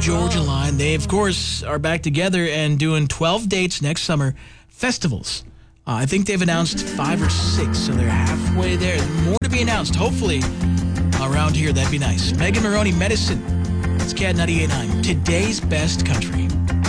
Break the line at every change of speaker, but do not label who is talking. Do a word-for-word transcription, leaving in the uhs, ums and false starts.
Georgia Line. They, of course, are back together and doing twelve dates next summer. Festivals. Uh, I think they've announced five or six, so they're halfway there. More to be announced, hopefully, around here. That'd be nice. Megan Maroney, Medicine. It's Cat ninety-eight point nine. Today's best country.